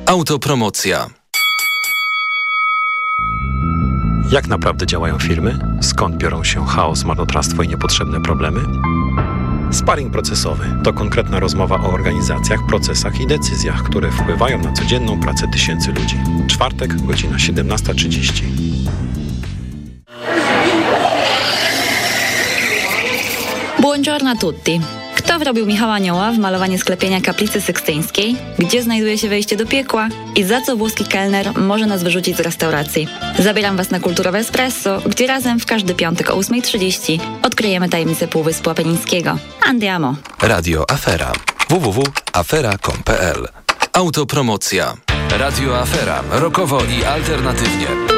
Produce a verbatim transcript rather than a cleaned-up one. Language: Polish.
Autopromocja. Jak naprawdę działają firmy? Skąd biorą się chaos, marnotrawstwo i niepotrzebne problemy? Sparring procesowy to konkretna rozmowa o organizacjach, procesach i decyzjach, które wpływają na codzienną pracę tysięcy ludzi. Czwartek, godzina siedemnasta trzydzieści. Buongiorno tutti. Kto wrobił Michała Anioła w malowanie sklepienia kaplicy sykstyńskiej? Gdzie znajduje się wejście do piekła? I za co włoski kelner może nas wyrzucić z restauracji? Zabieram Was na Kulturowe Espresso, gdzie razem w każdy piątek o ósma trzydzieści odkryjemy tajemnicę Półwyspu Apenińskiego. Andiamo! Radio Afera. w w w kropka afera kropka com kropka p l. Autopromocja. Radio Afera. Rokowo i alternatywnie.